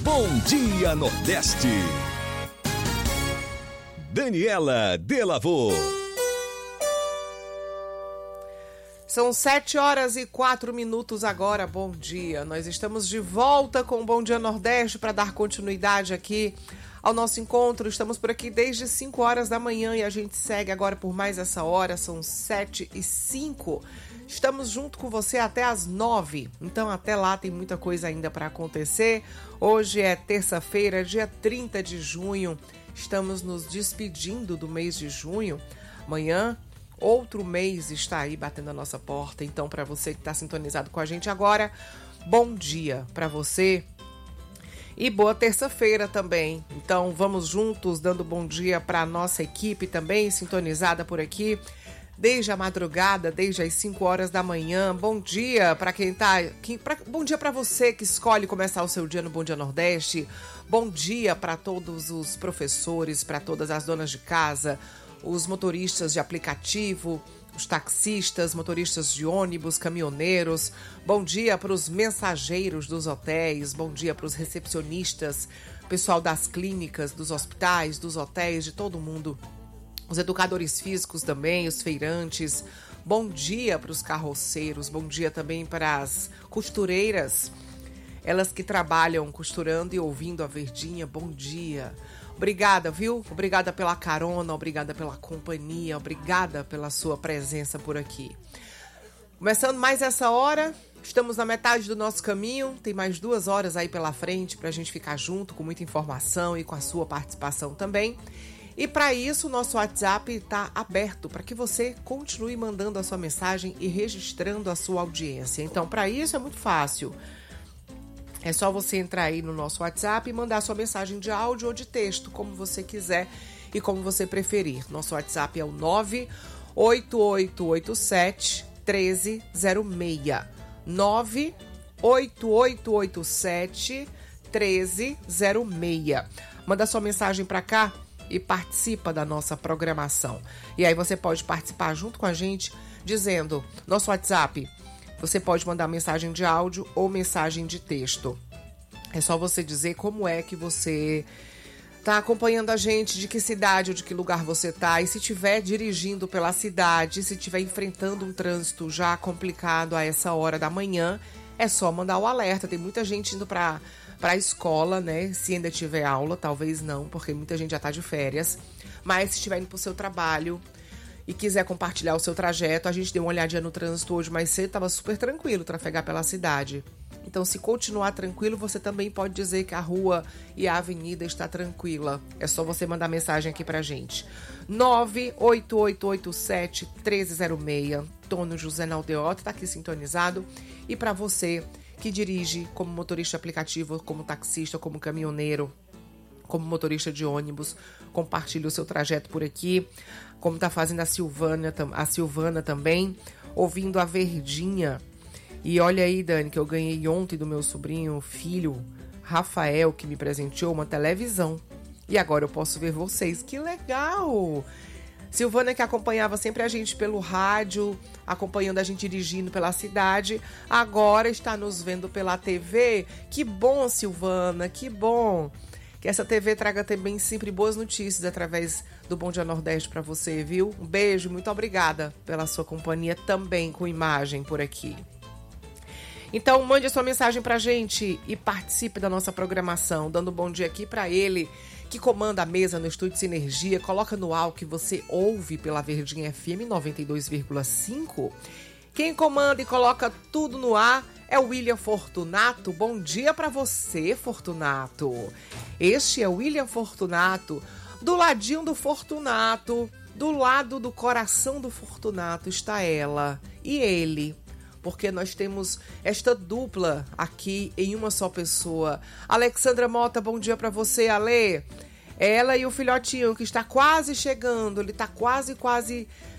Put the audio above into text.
Bom Dia Nordeste. Daniela Delavô. São 7h04 agora, bom dia. Nós estamos de volta com o Bom Dia Nordeste para dar continuidade aqui ao nosso encontro. Estamos por aqui desde 5 horas da manhã e a gente segue agora por mais essa hora, são 7h05. Estamos junto com você até as 9, então até lá tem muita coisa ainda para acontecer. Hoje é terça-feira, dia 30 de junho, estamos nos despedindo do mês de junho. Amanhã outro mês está aí batendo a nossa porta, então para você que está sintonizado com a gente agora, bom dia para você e boa terça-feira também. Então vamos juntos dando bom dia para a nossa equipe também sintonizada por aqui desde a madrugada, desde as 5 horas da manhã. Bom dia para quem tá aqui, bom dia para você que escolhe começar o seu dia no Bom Dia Nordeste. Bom dia para todos os professores, para todas as donas de casa, os motoristas de aplicativo, os taxistas, motoristas de ônibus, caminhoneiros. Bom dia para os mensageiros dos hotéis, bom dia para os recepcionistas, pessoal das clínicas, dos hospitais, dos hotéis, de todo mundo. Os educadores físicos também, os feirantes. Bom dia para os carroceiros, bom dia também para as costureiras, elas que trabalham costurando e ouvindo a Verdinha, bom dia. Obrigada, viu? Obrigada pela carona, obrigada pela companhia, obrigada pela sua presença por aqui. Começando mais essa hora, estamos na metade do nosso caminho, tem mais 2 horas aí pela frente para a gente ficar junto com muita informação e com a sua participação também. E para isso, o nosso WhatsApp está aberto para que você continue mandando a sua mensagem e registrando a sua audiência. Então, para isso é muito fácil. É só você entrar aí no nosso WhatsApp e mandar sua mensagem de áudio ou de texto, como você quiser e como você preferir. Nosso WhatsApp é o 98887-1306. 98887-1306. Manda sua mensagem para cá e participa da nossa programação. E aí você pode participar junto com a gente dizendo, nosso WhatsApp, você pode mandar mensagem de áudio ou mensagem de texto. É só você dizer como é que você está acompanhando a gente, de que cidade ou de que lugar você está. E se estiver dirigindo pela cidade, se estiver enfrentando um trânsito já complicado a essa hora da manhã, é só mandar o alerta. Tem muita gente indo para a escola, né? Se ainda tiver aula, talvez não, porque muita gente já está de férias. Mas se estiver indo para o seu trabalho e quiser compartilhar o seu trajeto, a gente deu uma olhadinha no trânsito hoje mais cedo, estava super tranquilo trafegar pela cidade. Então, se continuar tranquilo, você também pode dizer que a rua e a avenida está tranquila. É só você mandar mensagem aqui pra gente. 98887-1306. Antônio José Naldeota está aqui sintonizado. E para você que dirige como motorista aplicativo, como taxista, como caminhoneiro, como motorista de ônibus, compartilhe o seu trajeto por aqui, como está fazendo a Silvana também, ouvindo a Verdinha. E olha aí, Dani, que eu ganhei ontem do meu sobrinho, filho, Rafael, que me presenteou uma televisão. E agora eu posso ver vocês. Que legal! Silvana, que acompanhava sempre a gente pelo rádio, acompanhando a gente dirigindo pela cidade, agora está nos vendo pela TV. Que bom, Silvana, que bom! Que essa TV traga também sempre boas notícias através do Bom Dia Nordeste para você, viu? Um beijo, muito obrigada pela sua companhia também com imagem por aqui. Então, mande a sua mensagem pra gente e participe da nossa programação, dando um bom dia aqui para ele, que comanda a mesa no Estúdio Sinergia. Coloca no ar o que você ouve pela Verdinha FM 92,5. Quem comanda e coloca tudo no ar é o William Fortunato. Bom dia para você, Fortunato. Este é o William Fortunato. Do ladinho do Fortunato, do lado do coração do Fortunato está ela e ele. Porque nós temos esta dupla aqui em uma só pessoa. Alexandra Mota, bom dia para você, Ale. Ela e o filhotinho que está quase chegando, ele está quase